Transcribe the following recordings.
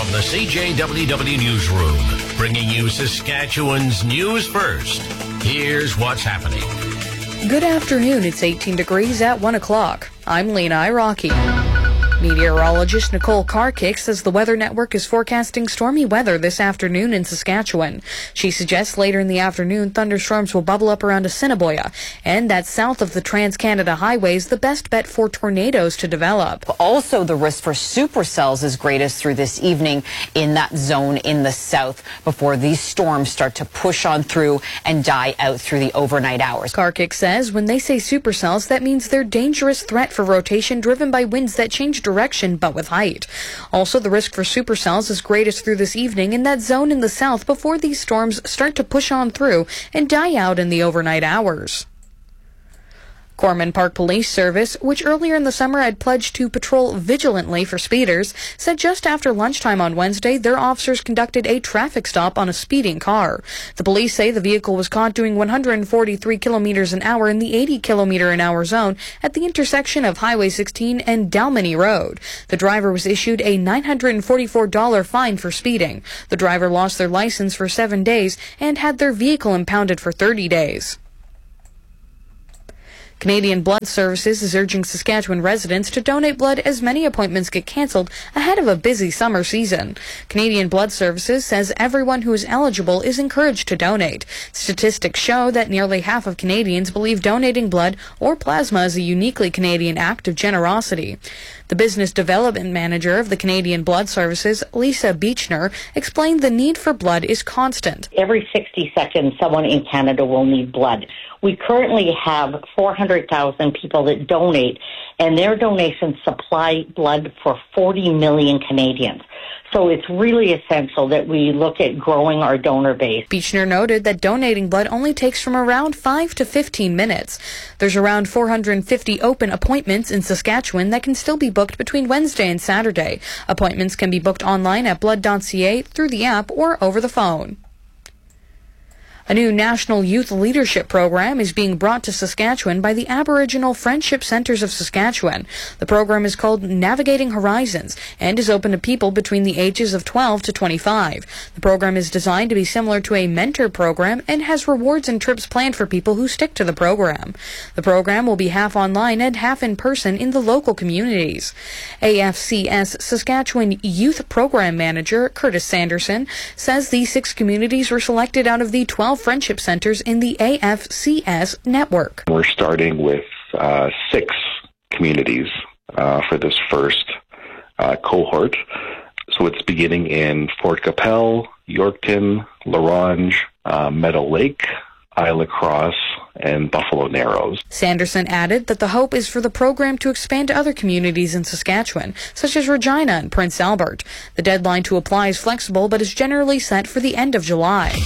From the CJWW Newsroom, bringing you Saskatchewan's news first. Here's what's happening. Good afternoon. It's 18 degrees at 1 o'clock. I'm Lena Iraqi. Meteorologist Nicole Karkick says the Weather Network is forecasting stormy weather this afternoon in Saskatchewan. She suggests later in the afternoon thunderstorms will bubble up around Assiniboia, and that south of the Trans-Canada Highway is the best bet for tornadoes to develop. Also, the risk for supercells is greatest through this evening in that zone in the south before these storms start to push on through and die out through the overnight hours. Karkick says when they say supercells, that means they're dangerous threat for rotation driven by winds that change direction but with height. Also, the risk for supercells is greatest through this evening in that zone in the south before these storms start to push on through and die out in the overnight hours. Corman Park Police Service, which earlier in the summer had pledged to patrol vigilantly for speeders, said just after lunchtime on Wednesday their officers conducted a traffic stop on a speeding car. The police say the vehicle was caught doing 143 kilometers an hour in the 80 kilometer an hour zone at the intersection of Highway 16 and Dalmany Road. The driver was issued a $944 fine for speeding. The driver lost their license for 7 days and had their vehicle impounded for 30 days. Canadian Blood Services is urging Saskatchewan residents to donate blood as many appointments get cancelled ahead of a busy summer season. Canadian Blood Services says everyone who is eligible is encouraged to donate. Statistics show that nearly half of Canadians believe donating blood or plasma is a uniquely Canadian act of generosity. The business development manager of the Canadian Blood Services, Lisa Beechner, explained the need for blood is constant. Every 60 seconds, someone in Canada will need blood. We currently have 400,000 people that donate, and their donations supply blood for 40 million Canadians. So it's really essential that we look at growing our donor base. Beechner noted that donating blood only takes from around 5 to 15 minutes. There's around 450 open appointments in Saskatchewan that can still be booked between Wednesday and Saturday. Appointments can be booked online at blood.ca, through the app, or over the phone. A new National Youth Leadership Program is being brought to Saskatchewan by the Aboriginal Friendship Centres of Saskatchewan. The program is called Navigating Horizons and is open to people between the ages of 12 to 25. The program is designed to be similar to a mentor program and has rewards and trips planned for people who stick to the program. The program will be half online and half in person in the local communities. AFCS Saskatchewan Youth Program Manager Curtis Sanderson says the 6 communities were selected out of the 12 friendship centers in the AFCS network. We're starting with 6 communities for this first cohort. So it's beginning in Fort Qu'Appelle, Yorkton, La Ronge, Meadow Lake, Isle Cross, and Buffalo Narrows. Sanderson added that the hope is for the program to expand to other communities in Saskatchewan, such as Regina and Prince Albert. The deadline to apply is flexible, but is generally set for the end of July.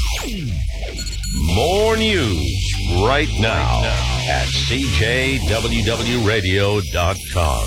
More news right now at CJWWRadio.com.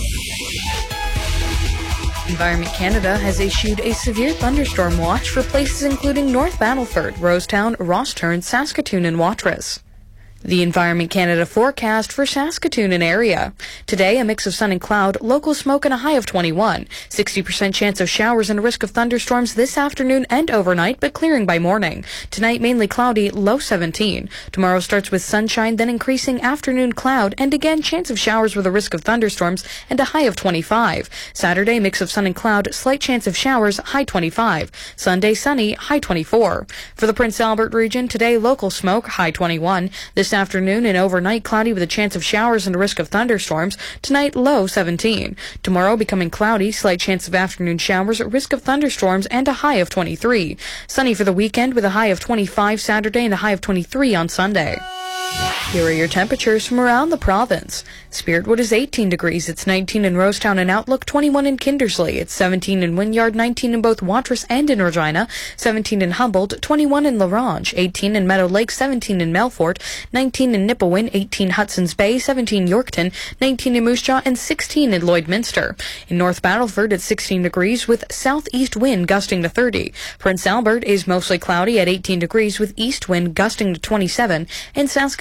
Environment Canada has issued a severe thunderstorm watch for places including North Battleford, Rosetown, Rosthern, Saskatoon, and Watrous. The Environment Canada forecast for Saskatoon and area. Today, a mix of sun and cloud, local smoke and a high of 21. 60% chance of showers and a risk of thunderstorms this afternoon and overnight, but clearing by morning. Tonight, mainly cloudy, low 17. Tomorrow starts with sunshine, then increasing afternoon cloud, and again chance of showers with a risk of thunderstorms and a high of 25. Saturday, mix of sun and cloud, slight chance of showers, high 25. Sunday, sunny, high 24. For the Prince Albert region, today, local smoke, high 21. This afternoon and overnight cloudy with a chance of showers and a risk of thunderstorms. Tonight, low 17. Tomorrow becoming cloudy, slight chance of afternoon showers, risk of thunderstorms, and a high of 23. Sunny for the weekend with a high of 25 Saturday and a high of 23 on Sunday. Here are your temperatures from around the province. Spiritwood is 18 degrees. It's 19 in Rosetown and Outlook, 21 in Kindersley. It's 17 in Wynyard, 19 in both Watrous and in Regina, 17 in Humboldt, 21 in La Ronge, 18 in Meadow Lake, 17 in Melfort, 19 in Nipawin, 18 Hudson's Bay, 17 Yorkton, 19 in Moose Jaw, and 16 in Lloydminster. In North Battleford, it's 16 degrees with southeast wind gusting to 30. Prince Albert is mostly cloudy at 18 degrees with east wind gusting to 27, and Saskatoon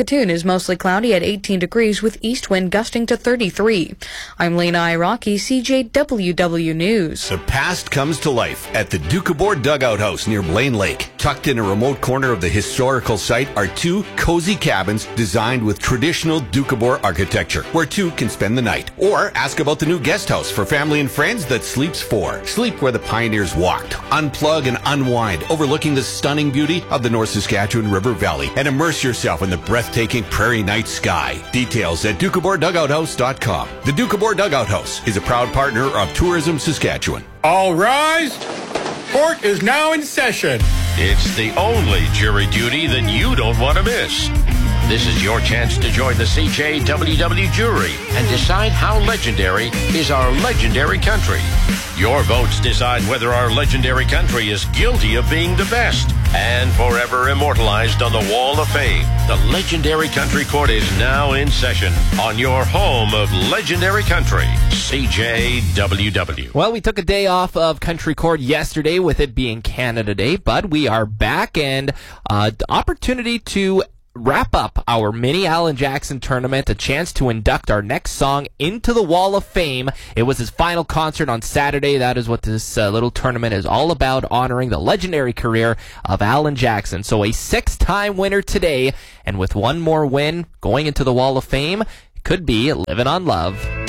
Saskatoon is mostly cloudy at 18 degrees with east wind gusting to 33. I'm Lena Iraqi, CJWW News. The past comes to life at the Doukhobor Dugout House near Blaine Lake. Tucked in a remote corner of the historical site are two cozy cabins designed with traditional Doukhobor architecture, where two can spend the night. Or ask about the new guest house for family and friends that sleeps four. Sleep where the pioneers walked. Unplug and unwind, overlooking the stunning beauty of the North Saskatchewan River Valley, and immerse yourself in the breathtaking prairie night sky. Details at DoukhoborDugoutHouse.com. The Doukhobor Dugout House is a proud partner of Tourism Saskatchewan. All rise. Court is now in session. It's the only jury duty that you don't want to miss. This is your chance to join the CJWW jury and decide how legendary is our legendary country. Your votes decide whether our legendary country is guilty of being the best and forever immortalized on the Wall of Fame. The Legendary Country Court is now in session on your home of legendary country, CJWW. Well, we took a day off of Country Court yesterday with it being Canada Day, but we are back and the opportunity to wrap up our mini Alan Jackson tournament, a chance to induct our next song into the Wall of Fame. It was his final concert on Saturday. That is what this little tournament is all about, honoring the legendary career of Alan Jackson. So a 6-time winner today, and with one more win going into the Wall of Fame, could be Livin' on Love.